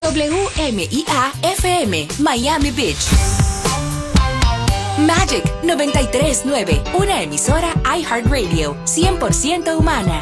WMIA FM, Miami Beach. Magic 93.9, una emisora iHeartRadio, 100% humana.